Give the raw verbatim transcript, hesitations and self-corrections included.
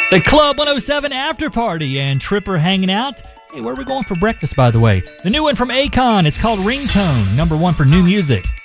The Club one oh seven After Party and Tripper hanging out. Hey, where are we going for breakfast, by the way? The new one from Akon. It's called Ringtone, number one for new music.